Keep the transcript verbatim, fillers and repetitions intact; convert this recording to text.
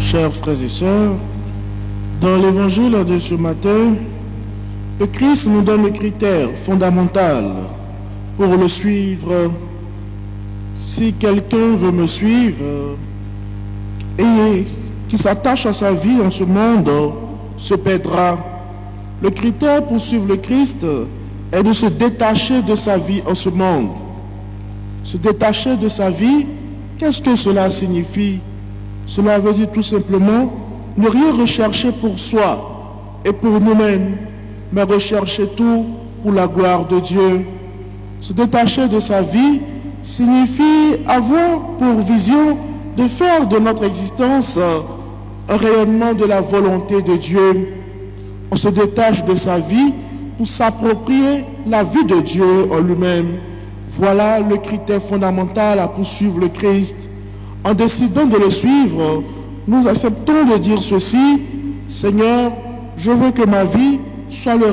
Chers frères et sœurs, dans l'évangile de ce matin, le Christ nous donne le critère fondamental pour le suivre. Si quelqu'un veut me suivre et qui s'attache à sa vie en ce monde, se perdra. Le critère pour suivre le Christ est de se détacher de sa vie en ce monde. Se détacher de sa vie, qu'est-ce que cela signifie? Cela veut dire tout simplement ne rien rechercher pour soi et pour nous-mêmes, mais rechercher tout pour la gloire de Dieu. Se détacher de sa vie signifie avoir pour vision de faire de notre existence un rayonnement de la volonté de Dieu. On se détache de sa vie pour s'approprier la vie de Dieu en lui-même. Voilà le critère fondamental à poursuivre le Christ. En décidant de le suivre, nous acceptons de dire ceci: Seigneur, je veux que ma vie soit le